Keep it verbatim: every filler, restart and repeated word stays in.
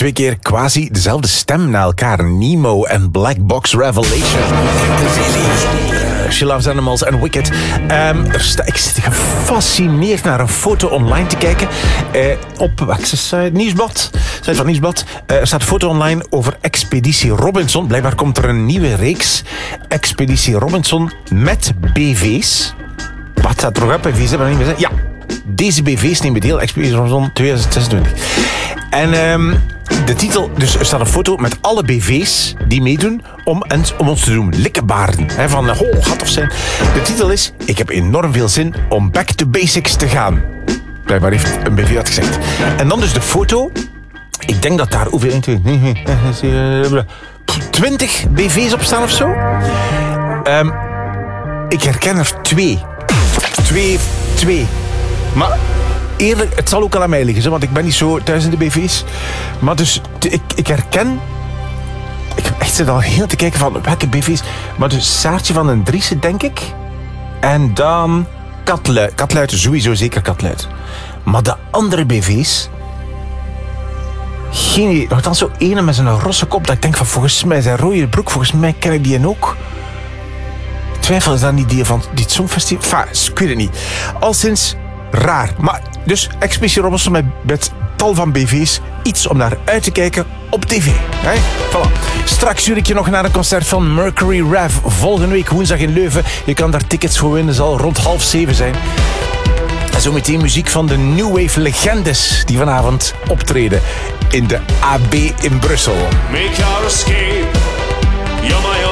twee keer quasi dezelfde stem na elkaar. Nemo en Black Box Revelation. Uh, She Loves Animals en Wicked. Um, er sta, ik zit gefascineerd naar een foto online te kijken. Uh, op welke site? Nieuwsblad. Site van Nieuwsblad. Uh, er staat een foto online over Expeditie Robinson. Blijkbaar komt er een nieuwe reeks. Expeditie Robinson met B V's. Wat staat er nog op? B V's hebben we niet meer gezegd. Ja. Deze B V's nemen deel, Expeditie Robinson tweeduizend zesentwintig. En um, de titel, dus er staat een foto met alle B V's die meedoen om, en, om ons te doen likkebaarden. He, van, oh, gaat toch zijn. De titel is, ik heb enorm veel zin om back to basics te gaan. Blijkbaar heeft een B V dat gezegd. En dan dus de foto. Ik denk dat daar, hoeveel, twintig B V's op staan of zo. Um, ik herken er twee. Twee, twee. Maar eerlijk, het zal ook al aan mij liggen, want ik ben niet zo thuis in de B V's. Maar dus, ik, ik herken... Ik heb echt zit al heel te kijken van welke B V's. Maar dus Saartje van den Driessen, denk ik. En dan Katluit. Katluit, sowieso zeker Katluit. Maar de andere B V's... Geen idee. Nog dan zo ene met zijn rosse kop dat ik denk van volgens mij zijn rode broek, volgens mij ken ik die en ook. Twijfel, is dat niet die van dit Songfestival? Enfin, ik weet het niet. Al sinds... Raar. Maar dus Expeditie Robinson met, met tal van B V's. Iets om naar uit te kijken op tv. Hey? Voilà. Straks stuur ik je nog naar een concert van Mercury Rev. Volgende week woensdag in Leuven. Je kan daar tickets voor winnen. Zal rond half zeven zijn. En zometeen muziek van de New Wave legendes die vanavond optreden in de A B in Brussel. Make your escape. You're my